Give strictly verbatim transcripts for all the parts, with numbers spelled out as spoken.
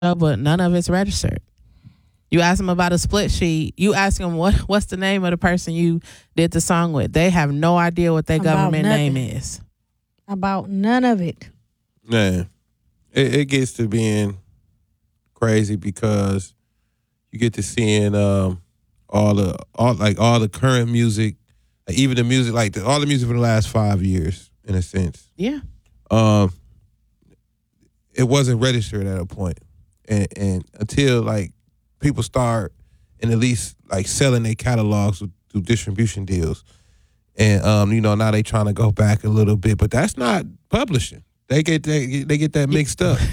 but none of it's registered. You ask them about a split sheet. You ask them what what's the name of the person you did the song with. They have no idea what their About government nothing. name is. About none of it. Man, it, it gets to being crazy because you get to seeing um, all the all like all the current music, like even the music like the, all the music for the last five years in a sense. Yeah. Um, it wasn't registered at a point, and and until like people start and at least like selling their catalogs through distribution deals, and um, you know now they trying to go back a little bit, but that's not publishing. They get that they get that mixed up.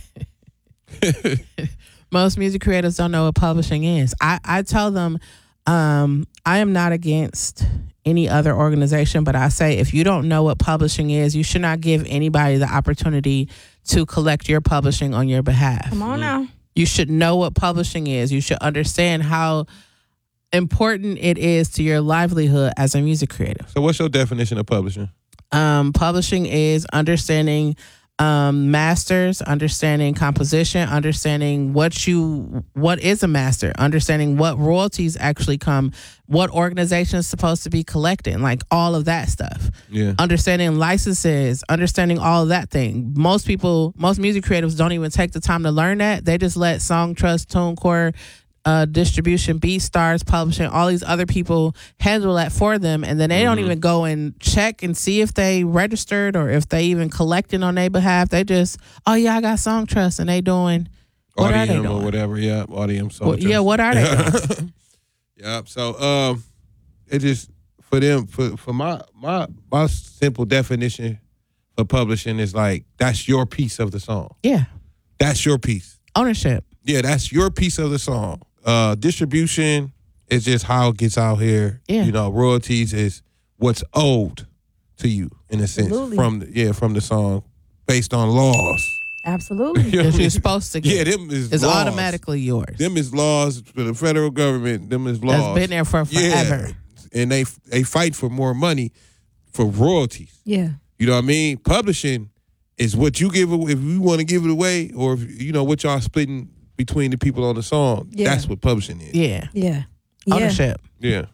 Most music creators don't know what publishing is. I, I tell them um, I am not against any other organization, but I say if you don't know what publishing is, you should not give anybody the opportunity to collect your publishing on your behalf. Come on now. You should know what publishing is. You should understand how important it is to your livelihood as a music creator. So what's your definition of publishing? Um, publishing is understanding um, masters, understanding composition, understanding what you what is a master, understanding what royalties actually come, what organization is supposed to be collecting, like all of that stuff. Yeah. Understanding licenses, understanding all of that thing. Most people, most music creatives don't even take the time to learn that. They just let Song Trust, TuneCore, Uh, distribution, BeatStars, publishing, all these other people handle that for them, and then they don't even go and check and see if they registered or if they even collecting on their behalf. They just, oh yeah, I got Song Trust, and they doing what are they Audium doing? or whatever, yeah, Audium. Song Well, yeah, Trust. what are they doing? Yeah, so um, it just for them for for my my my simple definition for publishing is like that's your piece of the song. Yeah, That's your piece. ownership. Yeah, that's your piece of the song. Uh, distribution is just how it gets out here. Yeah. You know, royalties is what's owed to you in a sense Absolutely. from the, yeah from the song based on laws. Absolutely. You know what I That mean? you're supposed to Yeah, get. them is It's laws. automatically yours. Them is laws for the federal government. Them is laws. That's been there for forever. Yeah. And they they fight for more money for royalties. Yeah. You know what I mean? Publishing is what you give away if you want to give it away, or if, you know what y'all splitting between the people on the song. Yeah. That's what publishing is. Yeah, Yeah. Yeah. ownership. Yeah.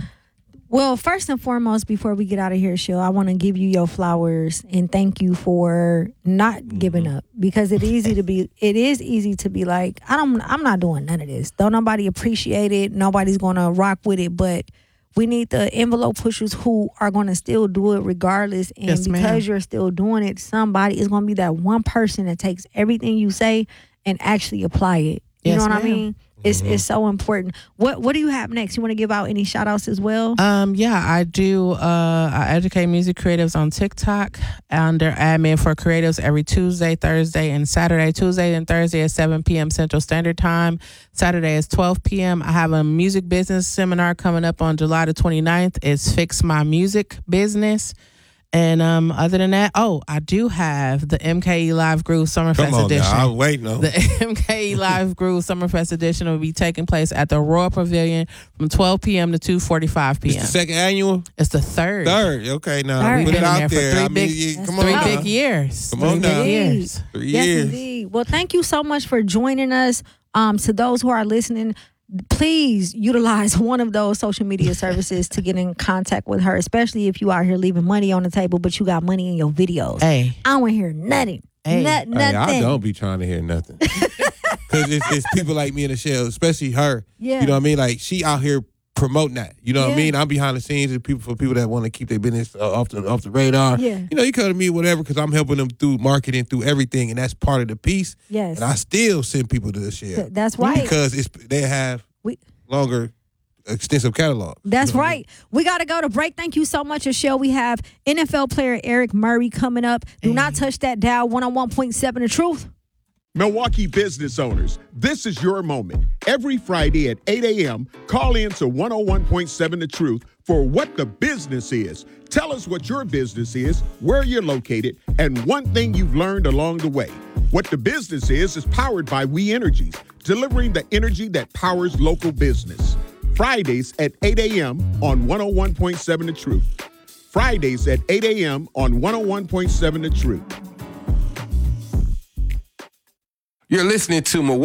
Well, first and foremost, before we get out of here, Shill, I want to give you your flowers and thank you for not giving up, because it easy to be. It is easy to be like, I don't. I'm not doing none of this. Don't nobody appreciate it. Nobody's gonna rock with it. But we need the envelope pushers who are gonna still do it regardless. And Yes, ma'am. because you're still doing it, somebody is gonna be that one person that takes everything you say and actually apply it. You Yes, know what I ma'am. mean? It's it's so important. What What do you have next? You want to give out any shout outs as well? Um, yeah, I do. Uh, I educate music creatives on TikTok under Admin for Creatives every Tuesday, Thursday, and Saturday. Tuesday and Thursday at seven p.m. Central Standard Time. Saturday is twelve p.m. I have a music business seminar coming up on July the twenty-ninth. It's Fix My Music Business. And um, other than that, oh, I do have the M K E Live Groove Summerfest Come on edition. now. I was waiting on. The M K E Live Groove Summerfest edition will be taking place at the Royal Pavilion from twelve p.m. to two forty-five It's p.m. the second annual? It's the third. Third. Okay, now Third. put it Been out there for there. three I mean, big- yeah, come Three on big now. years. Come on Three now. big years. Three Yes, years. indeed. Well, thank you so much for joining us. Um, to those who are listening, please utilize one of those social media services to get in contact with her, especially if you out here leaving money on the table, but you got money in your videos. Hey, I don't want to hear nothing. Hey. Not, Hey, nothing. I don't be trying to hear nothing. Because it's, it's people like me in the shell, especially her. Yeah. You know what I mean? Like, she out here promoting that. You know what Yeah. I mean? I'm behind the scenes and people for people that want to keep their business uh, off the off the radar. Yeah. You know, you come to me, whatever, because I'm helping them through marketing, through everything, and that's part of the piece. Yes. And I still send people to the shell. That's right. Because it's they have We- longer, extensive catalog. That's You know what I right. We got to go to break. Thank you so much, Michelle. We have N F L player Eric Murray coming up. Do not touch that dial. one oh one point seven The Truth. Milwaukee business owners, this is your moment. Every Friday at eight a.m., call in to one oh one point seven The Truth for What the Business Is. Tell us what your business is, where you're located, and one thing you've learned along the way. What the Business Is is powered by We Energies, delivering the energy that powers local business. Fridays at eight a.m. on one oh one point seven The Truth. Fridays at eight a.m. on one oh one point seven The Truth. You're listening to Milwaukee